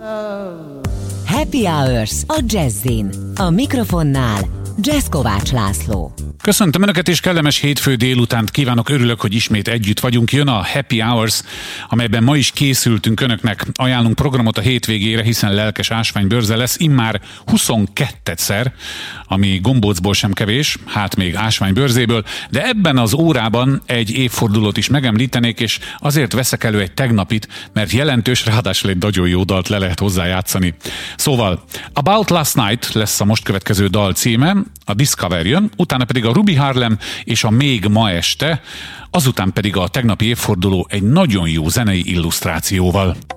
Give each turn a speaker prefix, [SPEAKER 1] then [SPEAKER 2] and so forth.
[SPEAKER 1] Happy Hours a Jazzin. A mikrofonnál Jazz Kovács László.
[SPEAKER 2] Köszöntöm Önöket, és kellemes hétfő délutánt kívánok, örülök, hogy ismét együtt vagyunk. Jön a Happy Hours, amelyben ma is készültünk Önöknek. Ajánlunk programot a hétvégére, hiszen lelkes ásványbőrze lesz, immár 22-szer, ami gombócból sem kevés, hát még ásványbőrzéből, de ebben az órában egy évfordulót is megemlítenék, és azért veszek elő egy tegnapit, mert jelentős, ráadásul egy nagyon jó dalt le lehet hozzájátszani. Szóval About Last Night lesz a most következő dal címe, a Discover jön, utána pedig a Ruby Harlem és a Még ma este, azután pedig a tegnapi évforduló egy nagyon jó zenei illusztrációval.